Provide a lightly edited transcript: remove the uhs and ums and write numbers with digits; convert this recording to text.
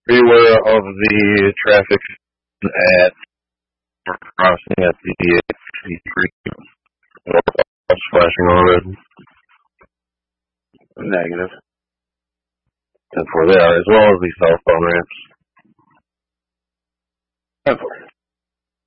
Be aware of the traffic at crossing at the 83 flashing already. Negative. And for there, as well as the cell phone ramps.